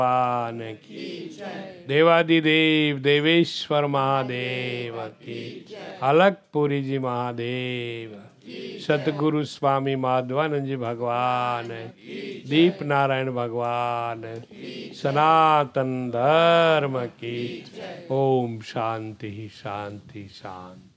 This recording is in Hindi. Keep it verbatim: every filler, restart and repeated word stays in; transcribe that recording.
भगवान की, देवादिदेव देवेश्वर महादेव की, अलकपुरी जी महादेव, सतगुरु स्वामी माधवानंद जी भगवान, दीप नारायण भगवान, सनातन धर्म की। ओम शांति शांति शांति।